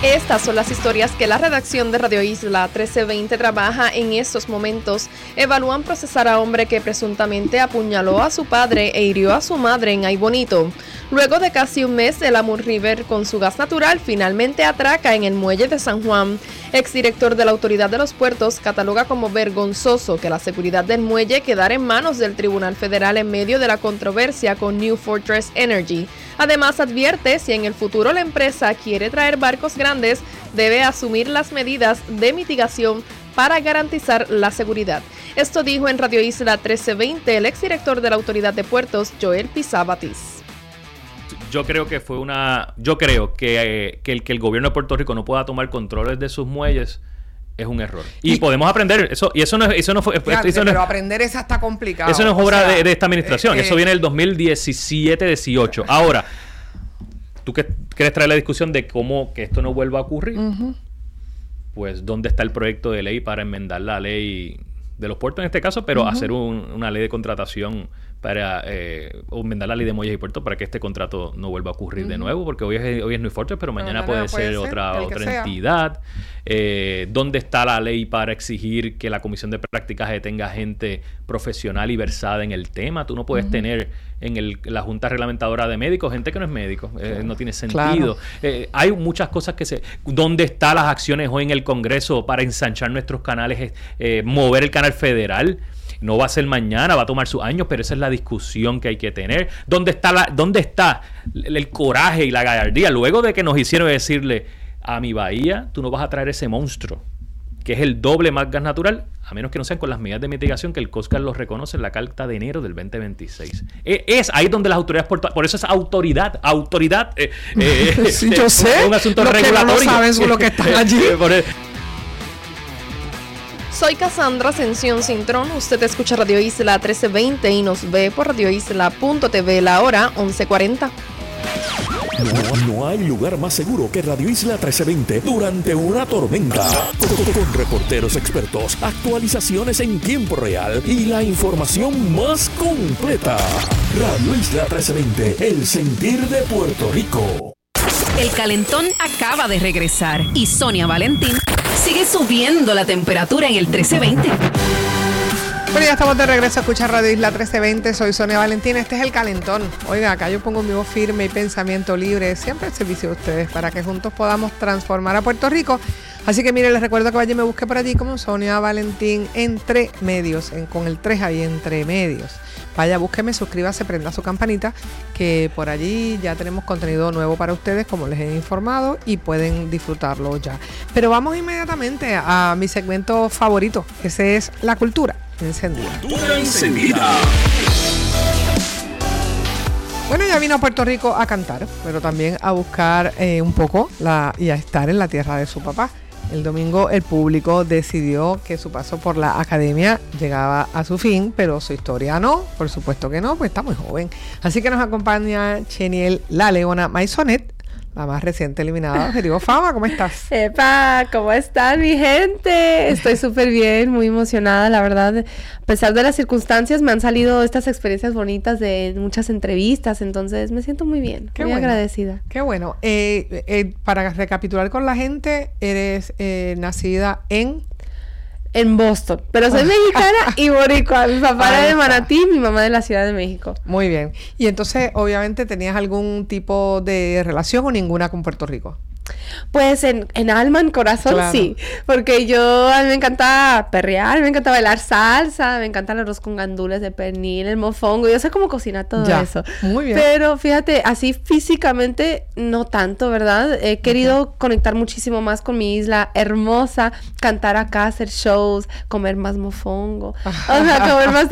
Estas son las historias que la redacción de Radio Isla 1320 trabaja en estos momentos. Evalúan procesar a hombre que presuntamente apuñaló a su padre e hirió a su madre en Ay Bonito. Luego de casi un mes, el Amur River con su gas natural finalmente atraca en el muelle de San Juan. Exdirector de la Autoridad de los Puertos cataloga como vergonzoso que la seguridad del muelle quedara en manos del Tribunal Federal en medio de la controversia con New Fortress Energy. Además, advierte si en el futuro la empresa quiere traer barcos grandes, debe asumir las medidas de mitigación para garantizar la seguridad. Esto dijo en Radio Isla 1320 el exdirector de la Autoridad de Puertos, Joel Pizá Batiz. Yo creo que el gobierno de Puerto Rico no pueda tomar controles de sus muelles es un error. Y podemos aprender eso, y eso no fue. Pero aprender eso está complicado. Eso no es obra de esta administración. Eso viene del 2017-18. Ahora, ¿tú quieres traer la discusión de cómo que esto no vuelva a ocurrir? Uh-huh. Pues, ¿dónde está el proyecto de ley para enmendar la ley de los puertos en este caso, pero hacer una ley de contratación para enmendar la ley de muelles y puertos para que este contrato no vuelva a ocurrir de nuevo? Porque hoy es New Fortress, pero mañana puede ser otra entidad. ¿Dónde está la ley para exigir que la comisión de practicaje tenga gente profesional y versada en el tema? Tú no puedes tener en la Junta Reglamentadora de Médicos gente que no es médico. No tiene sentido. Claro. Hay muchas cosas ¿Dónde están las acciones hoy en el Congreso para ensanchar nuestros canales, mover el canal federal? No va a ser mañana, va a tomar sus años, pero esa es la discusión que hay que tener. ¿Dónde está el coraje y la gallardía? Luego de que nos hicieron decirle a mi bahía, tú no vas a traer ese monstruo, que es el doble más gas natural, a menos que no sean con las medidas de mitigación que el Coast Guard los reconoce en la Carta de enero del 2026. Es ahí donde las autoridades por eso es autoridad. Sí, yo sé. Un asunto los regulatorio. Que no saben son los que están allí. Soy Cassandra Ascensión Cintrón. Usted escucha Radio Isla 1320 y nos ve por radioisla.tv, la hora 11:40. No hay lugar más seguro que Radio Isla 1320 durante una tormenta. Con reporteros expertos, actualizaciones en tiempo real y la información más completa. Radio Isla 1320, el sentir de Puerto Rico. El calentón acaba de regresar y Sonia Valentín sigue subiendo la temperatura en el 1320. Bueno, ya estamos de regreso a escuchar Radio Isla 1320. Soy Sonia Valentín. Este es el calentón. Oiga, acá yo pongo mi voz firme y pensamiento libre siempre al servicio de ustedes para que juntos podamos transformar a Puerto Rico. Así que mire, les recuerdo que vaya y me busque por allí como Sonia Valentín Entre Medios, con el 3 ahí, Entre Medios. Vaya, búsqueme, suscríbase, prenda su campanita, que por allí ya tenemos contenido nuevo para ustedes, como les he informado, y pueden disfrutarlo ya. Pero vamos inmediatamente a mi segmento favorito, ese es La Cultura Encendida. Cultura Encendida. Bueno, ella vino a Puerto Rico a cantar, pero también a buscar un poco y a estar en la tierra de su papá. El domingo el público decidió que su paso por la academia llegaba a su fin, pero su historia no, por supuesto que no, pues está muy joven. Así que nos acompaña Cheniel La Leona Maisonet, la más reciente eliminada de Objetivo Fama. ¿Cómo estás? ¡Epa! ¿Cómo están, mi gente? Estoy súper bien, muy emocionada, la verdad. A pesar de las circunstancias, me han salido estas experiencias bonitas de muchas entrevistas, entonces me siento muy bien, muy agradecida. Qué bueno. Para recapitular con la gente, eres nacida en Boston, pero soy mexicana y boricua. Mi papá era de Manatí, mi mamá de la Ciudad de México. Muy bien. Y entonces, obviamente, ¿tenías algún tipo de relación o ninguna con Puerto Rico? Pues en alma, en corazón, claro. Sí. Porque a mí me encanta perrear, me encanta bailar salsa, me encanta el arroz con gandules de pernil, el mofongo. Yo sé cómo cocinar todo eso. Muy bien. Pero fíjate, así físicamente no tanto, ¿verdad? He querido conectar muchísimo más con mi isla hermosa, cantar acá, hacer shows, comer más mofongo. O sea, comer más